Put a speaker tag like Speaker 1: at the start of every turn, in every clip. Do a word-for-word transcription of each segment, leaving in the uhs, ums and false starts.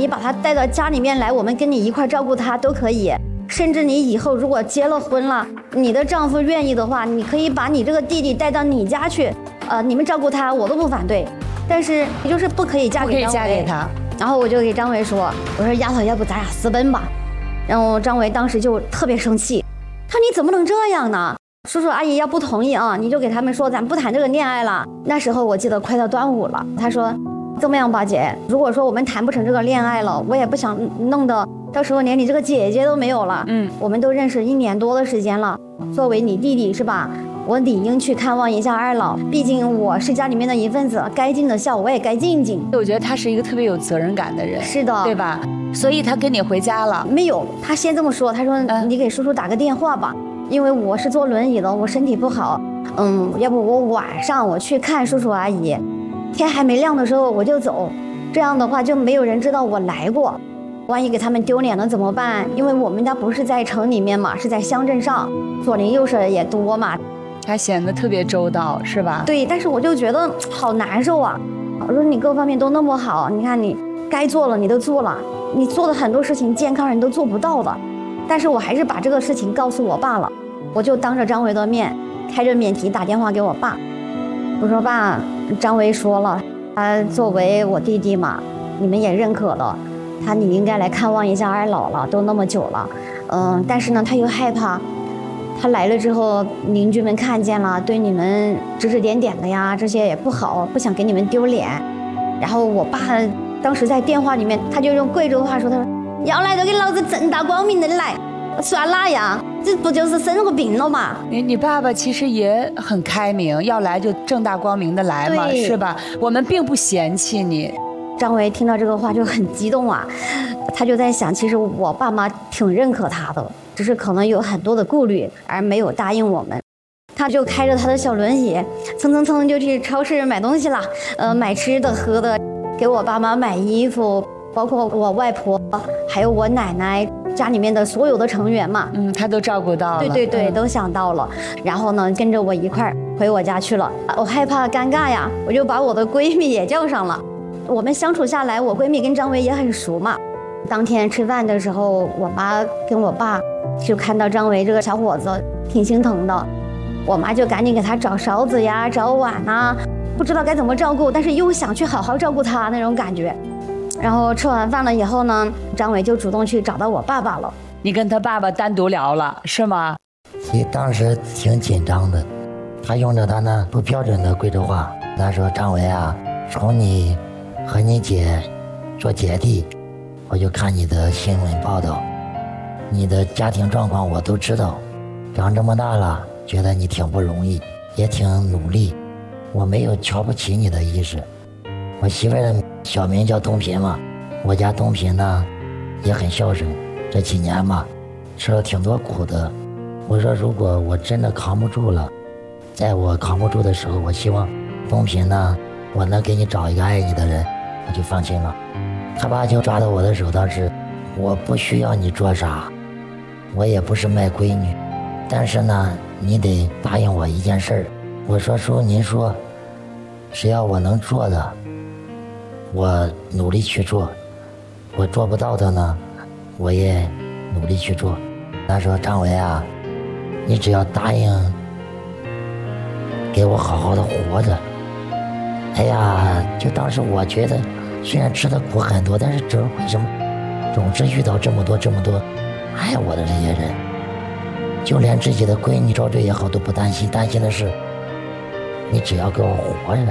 Speaker 1: 你把他带到家里面来，我们跟你一块照顾他都可以。甚至你以后如果结了婚了，你的丈夫愿意的话，你可以把你这个弟弟带到你家去，呃，你们照顾他，我都不反对。但是你就是不可以嫁给张维，不可以嫁给他。然后我就给张维说，我说丫头，要不咱俩私奔吧？然后张维当时就特别生气，他说你怎么能这样呢？叔叔阿姨要不同意啊，你就给他们说咱不谈这个恋爱了。那时候我记得快到端午了，他说这么样吧姐，如果说我们谈不成这个恋爱了，我也不想弄得到时候连你这个姐姐都没有了。嗯，我们都认识一年多的时间了，作为你弟弟是吧，我理应去看望一下二老，毕竟我是家里面的一份子，该尽的孝我也该尽尽。
Speaker 2: 我觉得他是一个特别有责任感的人。
Speaker 1: 是的，
Speaker 2: 对吧？所以他跟你回家了
Speaker 1: 没有？他先这么说，他说、嗯、你给叔叔打个电话吧，因为我是坐轮椅的，我身体不好，嗯，要不我晚上我去看叔叔阿姨，天还没亮的时候我就走，这样的话就没有人知道我来过，万一给他们丢脸了怎么办？因为我们家不是在城里面嘛，是在乡镇上，左邻右舍也多嘛。
Speaker 2: 他显得特别周到，是吧？
Speaker 1: 对，但是我就觉得好难受啊。我说你各方面都那么好，你看你该做了你都做了，你做的很多事情健康人都做不到的，但是我还是把这个事情告诉我爸了。我就当着张维的面开着免提打电话给我爸，我说爸，张维说了，他作为我弟弟嘛，你们也认可的，他你应该来看望一下二老了，都那么久了，嗯，但是呢他又害怕他来了之后邻居们看见了对你们指指点点的呀，这些也不好，不想给你们丢脸。然后我爸当时在电话里面他就用贵州话说，他说要来就给老子正大光明的来，算哪样？这不就是生个病了吗？
Speaker 2: 你你爸爸其实也很开明，要来就正大光明的来嘛，是吧？我们并不嫌弃你。
Speaker 1: 张维听到这个话就很激动啊，他就在想，其实我爸妈挺认可他的，只是可能有很多的顾虑而没有答应我们。他就开着他的小轮椅蹭蹭蹭就去超市买东西了，呃，买吃的喝的，给我爸妈买衣服，包括我外婆还有我奶奶家里面的所有的成员嘛，
Speaker 2: 嗯，他都照顾到了，
Speaker 1: 对对对、嗯、都想到了。然后呢跟着我一块儿回我家去了。我害怕尴尬呀，我就把我的闺蜜也叫上了。我们相处下来，我闺蜜跟张维也很熟嘛。当天吃饭的时候，我妈跟我爸就看到张维这个小伙子挺心疼的，我妈就赶紧给他找勺子呀找碗啊，不知道该怎么照顾，但是又想去好好照顾他那种感觉。然后吃完饭了以后呢，张伟就主动去找到我爸爸了。
Speaker 2: 你跟他爸爸单独聊了是吗？
Speaker 3: 其实当时挺紧张的，他用着他那不标准的贵州话，他说张伟啊，从你和你姐做姐弟，我就看你的新闻报道，你的家庭状况我都知道，长这么大了觉得你挺不容易，也挺努力，我没有瞧不起你的意思。我媳妇儿的小名叫东平嘛，我家东平呢也很孝顺，这几年嘛吃了挺多苦的。我说如果我真的扛不住了，在我扛不住的时候，我希望东平呢我能给你找一个爱你的人，我就放心了。他爸就抓到我的手，当时我不需要你做啥，我也不是卖闺女，但是呢你得答应我一件事儿。我说叔您说只要我能做的我努力去做，我做不到的呢我也努力去做。他说张维啊，你只要答应给我好好的活着。哎呀，就当时我觉得虽然吃的苦很多，但是这为什么总是遇到这么多这么多爱我的这些人，就连自己的闺女遭罪也好都不担心，担心的是你只要给我活着。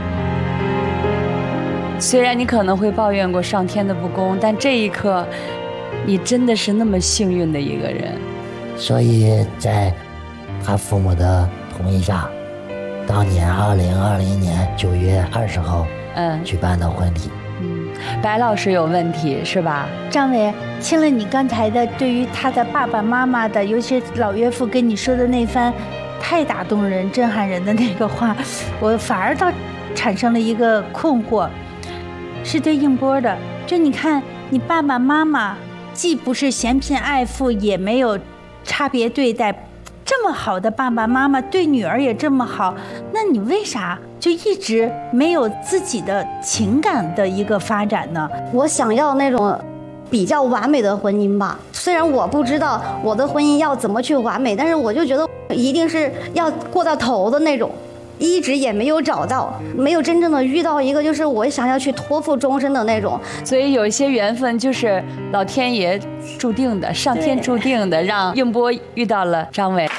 Speaker 2: 虽然你可能会抱怨过上天的不公，但这一刻你真的是那么幸运的一个人。
Speaker 3: 所以在他父母的同意下，当年二零二零年九月二十号嗯举办的婚礼。
Speaker 2: 嗯，白老师有问题是吧？
Speaker 4: 张伟，听了你刚才的对于他的爸爸妈妈的，尤其老岳父跟你说的那番太打动人震撼人的那个话，我反而倒产生了一个困惑，是对应波的。就你看你爸爸妈妈既不是嫌贫爱富，也没有差别对待， 这么好的爸爸妈妈，对女儿也这么好，那你为啥就一直没有自己的情感的一个发展呢？
Speaker 1: 我想要那种比较完美的婚姻吧，虽然我不知道我的婚姻要怎么去完美，但是我就觉得一定是要过到头的那种，一直也没有找到，没有真正的遇到一个就是我想要去托付终身的那种。
Speaker 2: 所以有一些缘分就是老天爷注定的，上天注定的，让应波遇到了张伟。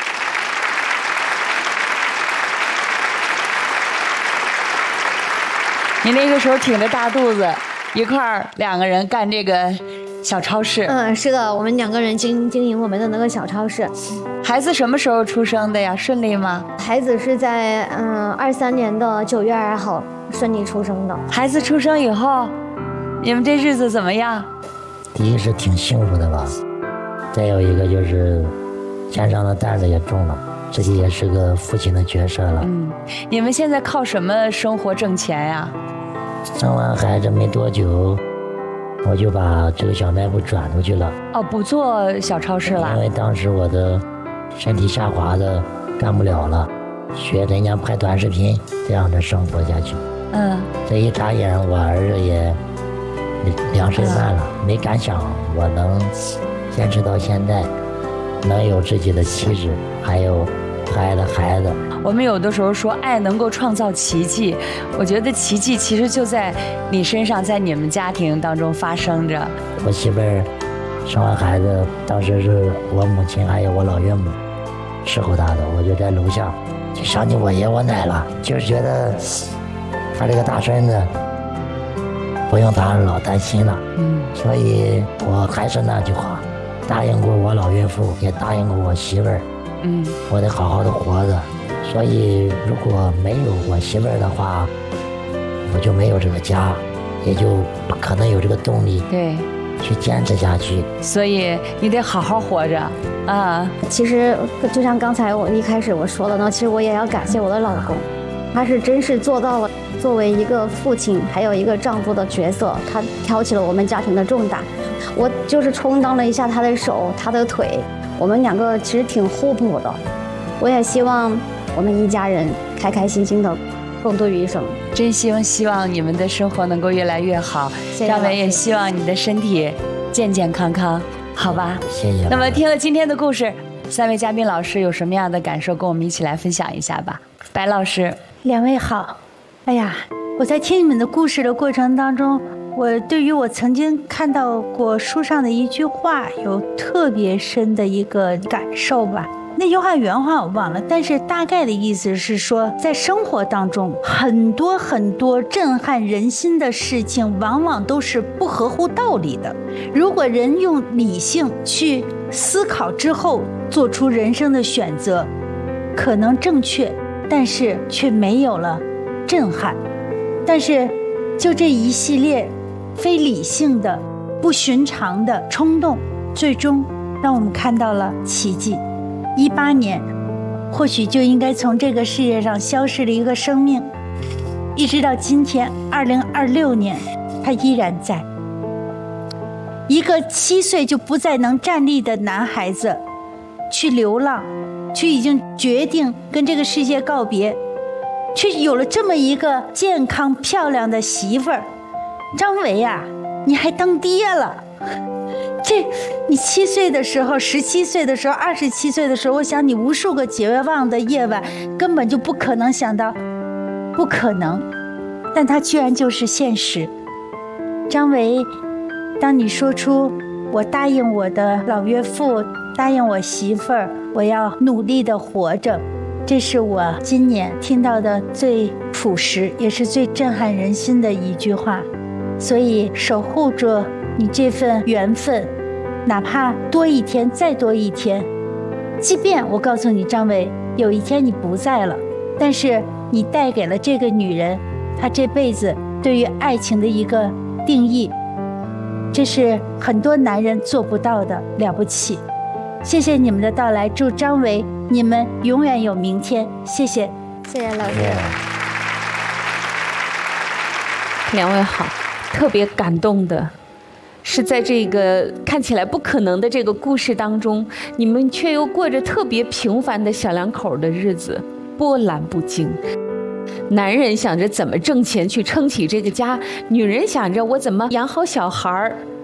Speaker 2: 你那个时候挺着大肚子，一块儿两个人干这个小超市。
Speaker 5: 嗯，是的，我们两个人经经营我们的那个小超市。
Speaker 2: 孩子什么时候出生的呀？顺利吗？
Speaker 1: 孩子是在嗯二三年的九月二号顺利出生的。
Speaker 2: 孩子出生以后，你们这日子怎么样？
Speaker 3: 第一是挺幸福的吧，再有一个就是肩上的担子也重了，自己也是个父亲的角色了。
Speaker 2: 嗯，你们现在靠什么生活挣钱呀？
Speaker 3: 生完孩子没多久，我就把这个小卖部转出去了。
Speaker 2: 哦，不做小超市了。
Speaker 3: 因为当时我的身体下滑的干不了了，学人家拍短视频这样的生活下去。
Speaker 2: 嗯，
Speaker 3: 这一眨眼我儿子也两岁半了，没敢想我能坚持到现在，能有自己的妻子，还有可爱的孩子。
Speaker 2: 我们有的时候说爱能够创造奇迹，我觉得奇迹其实就在你身上，在你们家庭当中发生着。
Speaker 3: 我媳妇儿生完孩子，当时是我母亲还有我老岳母伺候她的，我就在楼下就想起我爷我奶了，就是觉得他这个大孙子不用他老担心了。
Speaker 2: 嗯，
Speaker 3: 所以我还是那句话，答应过我老岳父，也答应过我媳妇儿，
Speaker 2: 嗯，
Speaker 3: 我得好好的活着。所以如果没有我媳妇儿的话，我就没有这个家，也就不可能有这个动力
Speaker 2: 对，
Speaker 3: 去坚持下去。
Speaker 2: 所以你得好好活着啊。
Speaker 1: 其实就像刚才我一开始我说的呢，其实我也要感谢我的老公，他是真是做到了作为一个父亲还有一个丈夫的角色，他挑起了我们家庭的重担，我就是充当了一下他的手他的腿，我们两个其实挺互补的。我也希望我们一家人开开心心的共度余生。
Speaker 2: 真心希望你们的生活能够越来越好。
Speaker 1: 谢谢
Speaker 2: 张伟也希望你的身体健健康康，好吧？
Speaker 3: 谢谢。
Speaker 2: 那么听了今天的故事，三位嘉宾老师有什么样的感受，跟我们一起来分享一下吧。白老师，
Speaker 4: 两位好。哎呀，我在听你们的故事的过程当中，我对于我曾经看到过书上的一句话有特别深的一个感受吧。那句话原话我忘了，但是大概的意思是说，在生活当中很多很多震撼人心的事情往往都是不合乎道理的，如果人用理性去思考之后做出人生的选择，可能正确，但是却没有了震撼。但是就这一系列非理性的不寻常的冲动，最终让我们看到了奇迹。一八年或许就应该从这个世界上消失了一个生命，一直到今天二零二六年他依然在。一个七岁就不再能站立的男孩子去流浪，却已经决定跟这个世界告别，却有了这么一个健康漂亮的媳妇儿。张伟啊，你还当爹了。这你七岁的时候，十七岁的时候，二十七岁的时候，我想你无数个绝望的夜晚根本就不可能想到，不可能，但它居然就是现实。张伟，当你说出我答应我的老岳父，答应我媳妇儿，我要努力的活着，这是我今年听到的最朴实也是最震撼人心的一句话。所以守护着你这份缘分，哪怕多一天再多一天，即便我告诉你张伟有一天你不在了，但是你带给了这个女人她这辈子对于爱情的一个定义，这是很多男人做不到的，了不起。谢谢你们的到来，祝张伟你们永远有明天。谢谢。
Speaker 1: 谢谢老师。
Speaker 5: 两位好，特别感动的
Speaker 6: 是在这个看起来不可能的这个故事当中，你们却又过着特别平凡的小两口的日子，波澜不惊。男人想着怎么挣钱去撑起这个家，女人想着我怎么养好小孩儿，